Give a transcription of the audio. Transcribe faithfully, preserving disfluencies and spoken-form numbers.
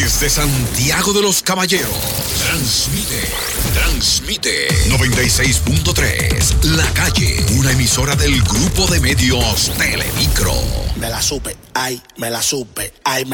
Desde Santiago de los Caballeros, transmite, transmite noventa y seis punto tres, La Calle, una emisora del grupo de medios Telemicro. Me la supe, ay, me la supe, ay, me